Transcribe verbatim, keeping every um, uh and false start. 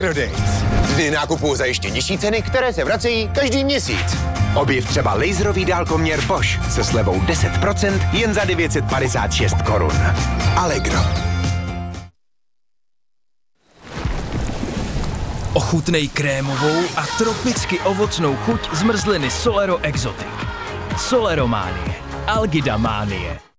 Days. Dny nákupu zajištění nižší ceny, které se vracejí každý měsíc. Objev třeba laserový dálkoměr Bosch se slevou deset procent jen za devět set padesát šest korun. Allegro. Ochutnej krémovou a tropicky ovocnou chuť zmrzliny Solero Exotic. Solerománie. Algidamánie.